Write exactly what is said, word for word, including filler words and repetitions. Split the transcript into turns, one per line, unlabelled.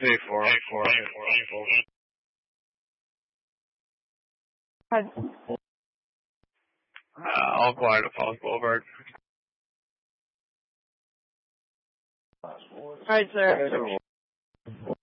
Pay for it. Pay for it. Pay for it. Uh, I'll go out of Falls Boulevard.
Alright, sir.